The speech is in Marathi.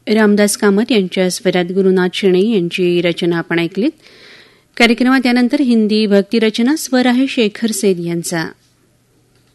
रामदास कामत यांच्या स्वरात गुरुनाथ शेणे यांची रचना आपण ऐकलीत. कार्यक्रमात यानंतर हिंदी भक्तिरचना स्वर आहे शेखर सेन यांचा.